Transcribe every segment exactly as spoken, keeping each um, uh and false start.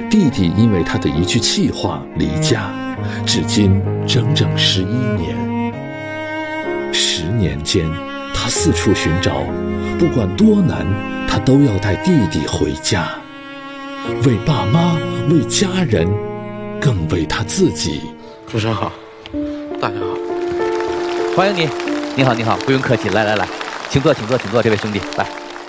弟弟因为他的一句气话离家，至今整整十一年。十年间，他四处寻找，不管多难，他都要带弟弟回家，为爸妈，为家人，更为他自己。 主持人好，大家好， 欢迎你。你好，你好，不用客气，来来来，请坐，请坐，请坐，这位兄弟，来。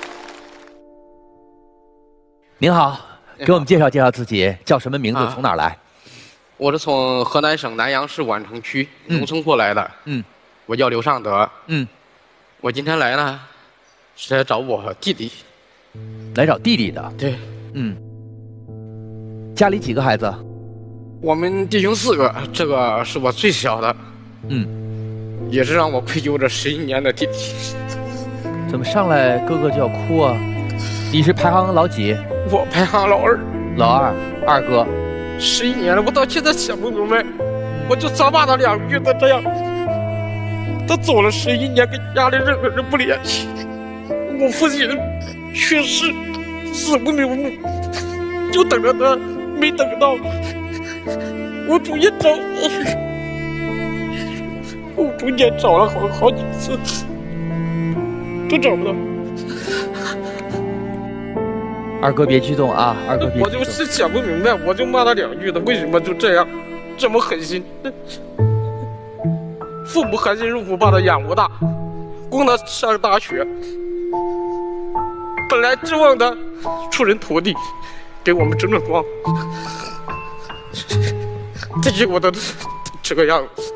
您好，给我们介绍介绍自己，叫什么名字，啊、从哪儿来？ 我是从河南省南阳市宛城区农村过来的。嗯，我叫刘尚德。嗯，我今天来呢，是来找我弟弟。 来找弟弟的？ 对。 嗯。家里几个孩子？ 我们弟兄四个，这个是我最小的。嗯。也是让我愧疚这十一年的弟弟。 怎么上来哥哥就要哭啊？你是排行老几？ 我排行老二。 老二，二哥。 十一年了，我到现在想不明白，我就责骂他两句，他这样，他走了十一年，跟家里任何人不联系。我父亲去世，死不瞑目，就等着他，没等到。我主也找。我中间找了好好几次，都找不到。 二哥别激动啊，二哥别激动。 我就是想不明白，我就骂他两句，他为什么就这样，这么狠心？父母含辛茹苦把他养活大，供他上大学，本来指望他出人头地，给我们争争光，这结果都这个样子。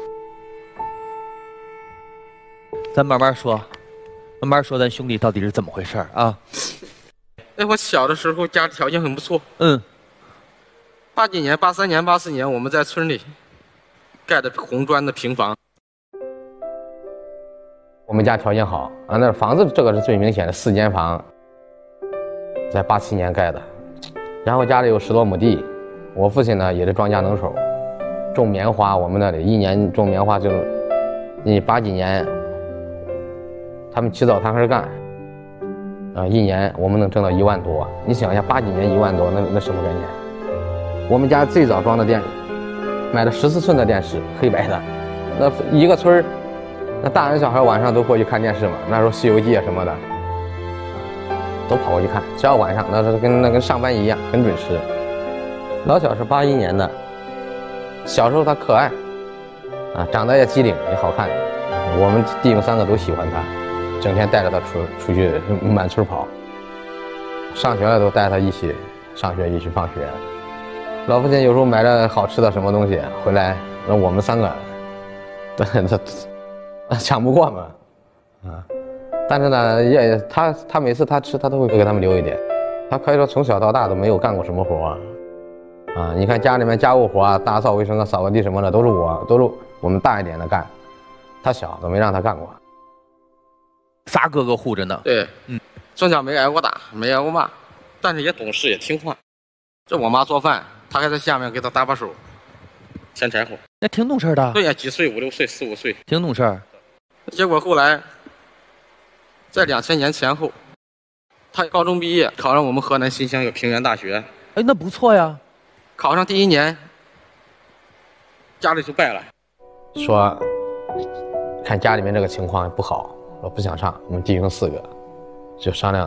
咱慢慢说，慢慢说，咱兄弟到底是怎么回事啊？ 哎，我小的时候家里条件很不错。 嗯。 八几年、八三年、八四年，我们在村里盖的红砖的平房。 我们家条件好啊，那房子这个是最明显的，四间房，在八七年盖的。然后家里有十多亩地，我父亲呢也是庄稼能手，种棉花。我们那里一年种棉花就，你八几年。他们起早贪黑干，啊、呃，一年我们能挣到一万多。你想一下，八几年一万多，那那什么概念？我们家最早装的电，买了十四寸的电视，黑白的。那一个村儿，那大人小孩晚上都过去看电视嘛。那时候《西游记》啊什么的，都跑过去看。只要晚上，那是跟那跟上班一样，很准时。老小是八一年的，小时候他可爱，啊，长得也机灵也好看，我们弟兄三个都喜欢他。整天带着他出出去满村跑，上学了都带他一起上学，一起放学。老父亲有时候买了好吃的什么东西回来，让我们三个，他抢不过嘛，啊！但是呢，也他他每次他吃，他都会给他们留一点。他可以说从小到大都没有干过什么活啊，啊！你看家里面家务活啊，打扫卫生啊，扫个地什么的，都是我都是我们大一点的干，他小都没让他干过。 仨哥哥护着呢。 对，嗯，从小没挨过打，没挨过骂，但是也懂事，也听话。这我妈做饭，他还在下面给他搭把手，添柴火。 那挺懂事的。 对呀，几岁，五六岁，四五岁， 挺懂事。 结果后来，在两千年前后，他高中毕业，考上我们河南新乡有平原大学。 哎，那不错呀。 考上第一年，家里就败了， 说看家里面这个情况不好。我不想上，我们弟兄四个就商量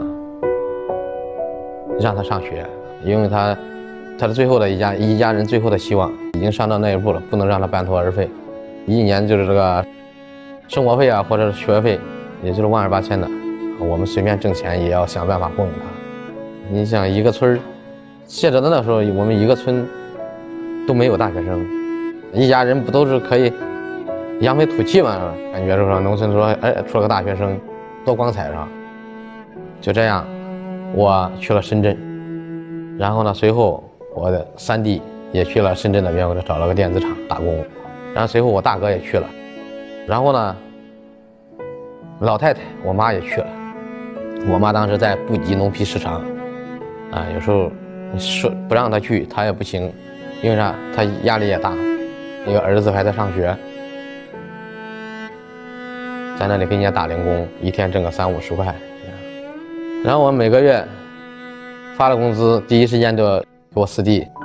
让他上学，因为他他的最后的一家一家人最后的希望已经上到那一步了，不能让他半途而废。一年就是这个生活费啊，或者是学费，也就是万二八千的，我们随便挣钱也要想办法供应他。你想一个村，现在的那时候我们一个村都没有大学生，一家人不都是可以扬眉吐气嘛？感觉就是说农村说，哎，出了个大学生，多光彩上。就这样，我去了深圳，然后呢，随后我的三弟也去了深圳那边，我就找了个电子厂打工。然后随后我大哥也去了，然后呢，老太太我妈也去了。我妈当时在布吉农批市场，啊，有时候说不让她去，她也不行，因为啥？她压力也大，一个儿子还在上学。在那里给人家打零工，一天挣个三五十块，然后我每个月发了工资，第一时间就给我四弟